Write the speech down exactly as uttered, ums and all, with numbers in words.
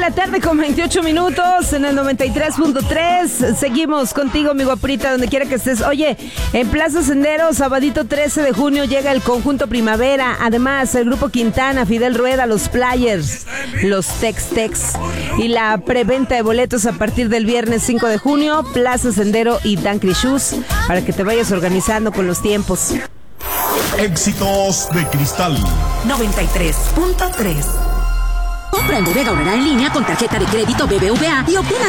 la tarde con veintiocho minutos en el noventa y tres punto tres. Seguimos contigo, mi guaprita, donde quiera que estés. Oye, en Plaza Sendero, sabadito trece de junio, llega el Conjunto Primavera. Además, el Grupo Quintana, Fidel Rueda, los Players, los Tex Tex. Y la preventa de boletos a partir del viernes cinco de junio, Plaza Sendero y Dancry Shoes, para que te vayas organizando con los tiempos. Éxitos de Cristal noventa y tres punto tres. Compra en Bodega Aurrera en línea con tarjeta de crédito B B V A y obtén